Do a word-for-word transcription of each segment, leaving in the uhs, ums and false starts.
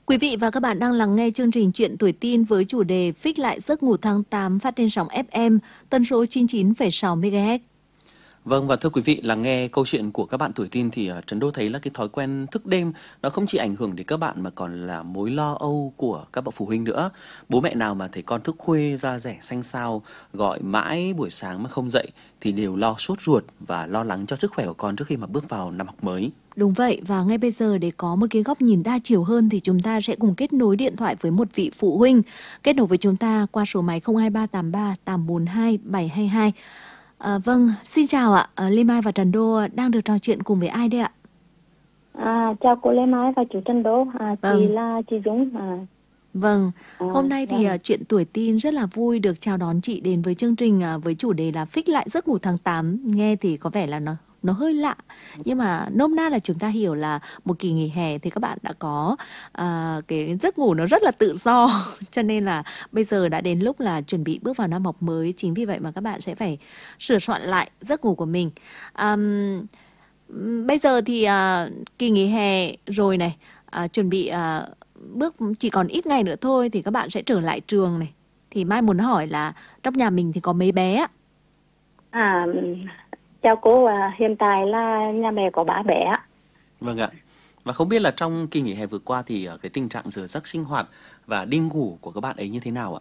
Quý vị và các bạn đang lắng nghe chương trình Chuyện tuổi tin với chủ đề Phích lại giấc ngủ tháng tám phát trên sóng ép em tần số chín mươi chín phẩy sáu mê ga héc. Vâng, và thưa quý vị, lắng nghe câu chuyện của các bạn tuổi tin thì uh, Trấn Đô thấy là cái thói quen thức đêm nó không chỉ ảnh hưởng đến các bạn mà còn là mối lo âu của các bậc phụ huynh nữa. Bố mẹ nào mà thấy con thức khuya da dẻ xanh xao, gọi mãi buổi sáng mà không dậy thì đều lo sốt ruột và lo lắng cho sức khỏe của con trước khi mà bước vào năm học mới. Đúng vậy, và ngay bây giờ để có một cái góc nhìn đa chiều hơn thì chúng ta sẽ cùng kết nối điện thoại với một vị phụ huynh. Kết nối với chúng ta qua số máy không hai ba tám ba tám bốn hai bảy hai hai. À, vâng, xin chào ạ, à, Lê Mai và Trần Đô đang được trò chuyện cùng với ai đây ạ? À, chào cô Lê Mai và chú Trần Đô, à, Vâng. chị là chị Dũng. À. Vâng, À, hôm nay thì vâng. uh, Chuyện tuổi tin rất là vui được chào đón chị đến với chương trình uh, với chủ đề là Phích lại giấc ngủ tháng tám. Nghe thì có vẻ là nó nó hơi lạ, nhưng mà nôm na là chúng ta hiểu là một kỳ nghỉ hè thì các bạn đã có uh, cái giấc ngủ nó rất là tự do, cho nên là bây giờ đã đến lúc là chuẩn bị bước vào năm học mới. Chính vì vậy mà các bạn sẽ phải sửa soạn lại giấc ngủ của mình. Um, bây giờ thì uh, kỳ nghỉ hè rồi này, uh, chuẩn bị uh, bước chỉ còn ít ngày nữa thôi thì các bạn sẽ trở lại trường này. Thì Mai muốn hỏi là trong nhà mình thì có mấy bé ạ? À, chào cô, à, hiện tại là nhà mẹ có ba bé. Vâng ạ. Và không biết là trong kỳ nghỉ hè vừa qua thì uh, cái tình trạng giờ giấc sinh hoạt và đi ngủ của các bạn ấy như thế nào ạ?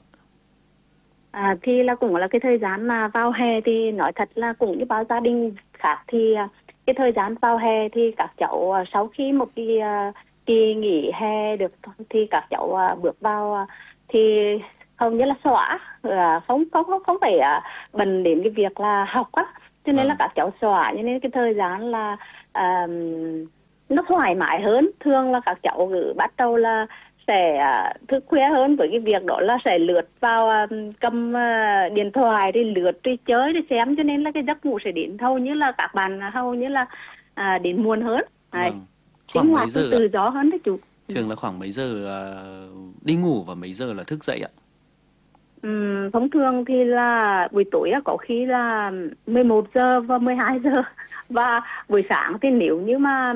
À, thì là cũng là cái thời gian mà vào hè thì nói thật là cũng như bao gia đình khác thì à, cái thời gian vào hè thì các cháu à, sau khi một cái à, kỳ nghỉ hè được thì các cháu à, bước vào à, thì hầu như là xóa, à, không không không không phải à, bận đến cái việc là học á, cho nên Vâng. là các cháu xóa, cho nên cái thời gian là à, nó thoải mái hơn. Thường là các cháu cứ bắt đầu là sẽ uh, thức khuya hơn với cái việc đó là sẽ lướt vào uh, cầm uh, điện thoại đi lướt đi chơi đi xem, cho nên là cái giấc ngủ sẽ đến hầu như là các bạn hầu như là uh, đến muộn hơn. Đấy. Vâng. Sinh Khoảng mấy hoạt giờ ạ? tự do hơn đấy chú. Thường là khoảng mấy giờ uh, đi ngủ và mấy giờ là thức dậy ạ? Ừm, thông thường thì là buổi tối á, có khi là mười một giờ và mười hai giờ, và buổi sáng thì nếu như mà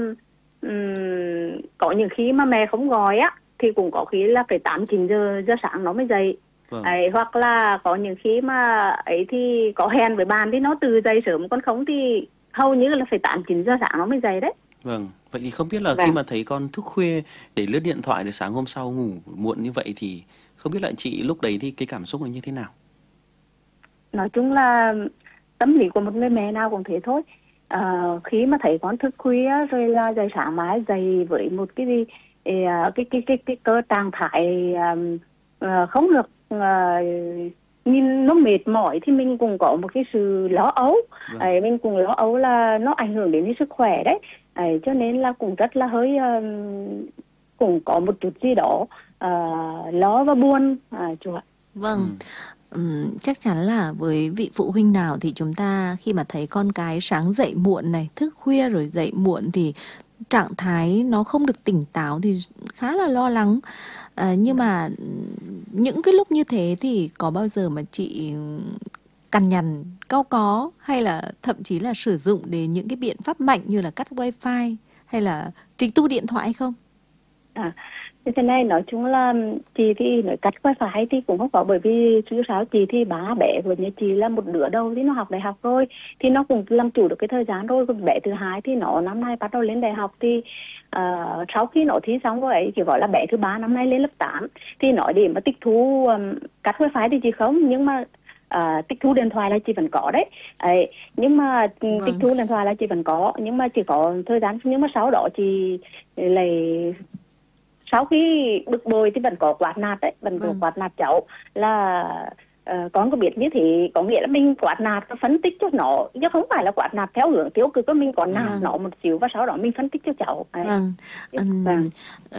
um, có những khi mà mẹ không gọi á thì cũng có khi là phải tám chín giờ giờ sáng nó mới dậy. Vâng. Ấy, hoặc là có những khi mà ấy thì có hẹn với bạn thì nó từ dậy sớm, còn không thì hầu như là phải tám chín giờ sáng nó mới dậy đấy. Vâng, vậy thì không biết là Vâng. khi mà thấy con thức khuya để lướt điện thoại để sáng hôm sau ngủ muộn như vậy thì không biết là chị lúc đấy thì cái cảm xúc là như thế nào? Nói chung là tâm lý của một người mẹ nào cũng thế thôi. À, khi mà thấy con thức khuya rồi là dậy sáng mai dậy với một cái gì cái cái cái cái, cái cơ trạng thái uh, không được uh, nhìn nó mệt mỏi thì mình cũng có một cái sự lo âu. Vâng. Ấy, mình cũng lo âu là nó ảnh hưởng đến cái sức khỏe đấy. Ấy, cho nên là cũng rất là hơi uh, cũng có một chút gì đó uh, lo và buồn, à, chú ạ. Vâng. Ừ. Ừm, chắc chắn là với vị phụ huynh nào thì chúng ta khi mà thấy con cái sáng dậy muộn này, thức khuya rồi dậy muộn thì trạng thái nó không được tỉnh táo thì khá là lo lắng. À, nhưng mà những cái lúc như thế thì có bao giờ mà chị cằn nhằn, cau có hay là thậm chí là sử dụng đến những cái biện pháp mạnh như là cắt wifi hay là trịch tu điện thoại không? À, thế này nói chung là chị thì nói cắt wifi thì cũng không có, bởi vì chứ sao chị thì ba bé của nhà chị là một đứa đầu thì nó học đại học rồi thì nó cũng làm chủ được cái thời gian rồi, còn bé thứ hai thì nó năm nay bắt đầu lên đại học thì uh, sau khi nó thi xong rồi ấy, chỉ gọi là bé thứ ba năm nay lên lớp tám thì nói để mà tịch thu um, cắt wifi thì chị không, nhưng mà À, tịch thu điện thoại là chị vẫn có đấy. Ấy, nhưng mà Vâng. tịch thu điện thoại là chị vẫn có, nhưng mà chỉ có thời gian, nhưng mà sau đó chị lại sau khi bực bội thì vẫn có quát nạt đấy, vẫn Vâng. có quát nạt cháu là uh, con có biết như thế, có nghĩa là mình quát nạt và phân tích cho nó, chứ không phải là quát nạt theo hướng tiêu cực, có mình có nạt Vâng. nó một xíu và sau đó mình phân tích cho cháu. Đấy. Vâng. Ừm, Vâng.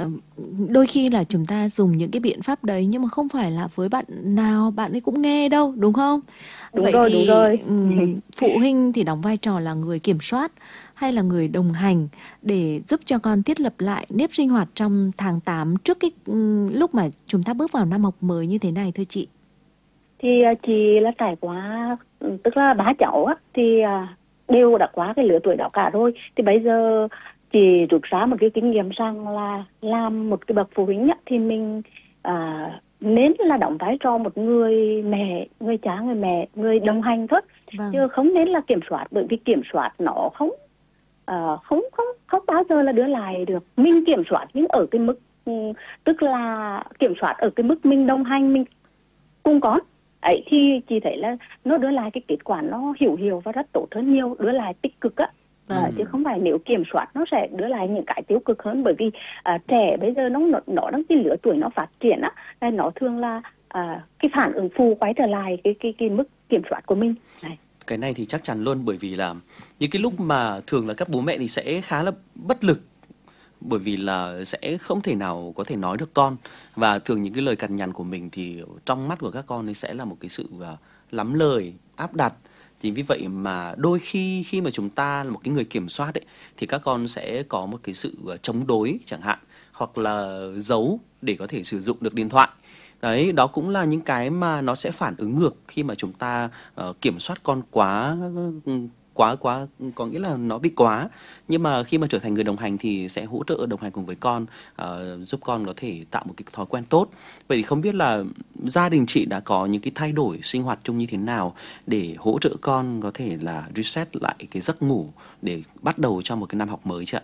Đôi khi là chúng ta dùng những cái biện pháp đấy nhưng mà không phải là với bạn nào bạn ấy cũng nghe đâu, đúng không? Đúng Vậy rồi, thì đúng rồi. ừm, phụ huynh thì đóng vai trò là người kiểm soát hay là người đồng hành để giúp cho con thiết lập lại nếp sinh hoạt trong tháng tám trước cái ừm, lúc mà chúng ta bước vào năm học mới như thế này thưa chị? Thì uh, chị là trải qua, tức là ba cháu á, thì uh, đều đã qua cái lứa tuổi đó cả rồi. Thì bây giờ chị rút ra một cái kinh nghiệm rằng là làm một cái bậc phụ huynh á, thì mình à, nên là đóng vai trò một người mẹ, người cha, người mẹ, người đồng hành thôi, Vâng. chứ không nên là kiểm soát, bởi vì kiểm soát nó không à, không không không bao giờ là đưa lại được. Mình kiểm soát nhưng ở cái mức ừ, tức là kiểm soát ở cái mức mình đồng hành, mình cùng con ấy, thì chị thấy là nó đưa lại cái kết quả nó hiểu hiểu và rất tốt hơn nhiều, đưa lại tích cực á. Vâng. À, chứ không phải nếu kiểm soát nó sẽ đưa lại những cái tiêu cực hơn, bởi vì à, trẻ bây giờ nó nó nó đang cái lứa tuổi nó phát triển á, nên nó thường là à, cái phản ứng phụ quay trở lại cái cái cái mức kiểm soát của mình. Này. Cái này thì chắc chắn luôn, bởi vì là những cái lúc mà thường là các bố mẹ thì sẽ khá là bất lực, bởi vì là sẽ không thể nào có thể nói được con, và thường những cái lời cằn nhằn của mình thì trong mắt của các con thì sẽ là một cái sự uh, lắm lời, áp đặt. Chính vì vậy mà đôi khi khi mà chúng ta là một cái người kiểm soát ấy, thì các con sẽ có một cái sự uh, chống đối chẳng hạn, hoặc là giấu để có thể sử dụng được điện thoại. Đấy, đó cũng là những cái mà nó sẽ phản ứng ngược khi mà chúng ta uh, kiểm soát con quá quá quá có nghĩa là nó bị quá. Nhưng mà khi mà trở thành người đồng hành thì sẽ hỗ trợ đồng hành cùng với con, uh, giúp con có thể tạo một cái thói quen tốt. Vậy thì không biết là gia đình chị đã có những cái thay đổi sinh hoạt chung như thế nào để hỗ trợ con có thể là reset lại cái giấc ngủ để bắt đầu cho một cái năm học mới chị ạ?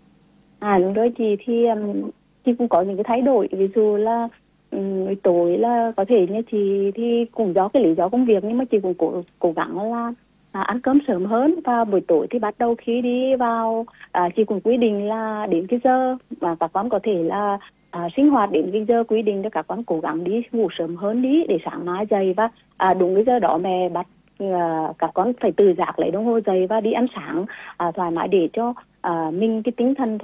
À đúng rồi, chị thì um, chị cũng có những cái thay đổi, ví dụ là um, tối là có thể như chị thì cũng do cái lý do công việc, nhưng mà chị cũng cố, cố gắng là à, ăn cơm sớm hơn, và buổi tối thì bắt đầu khi đi vào à, chị cũng quy định là đến cái giờ mà các con có thể là à, sinh hoạt đến cái giờ quy định, để các con cố gắng đi ngủ sớm hơn đi, để sáng mai dậy và à, đúng cái giờ đó mẹ bắt à, các con phải tự giác lấy đồng hồ dậy và đi ăn sáng à, thoải mái, để cho à, mình cái tinh thần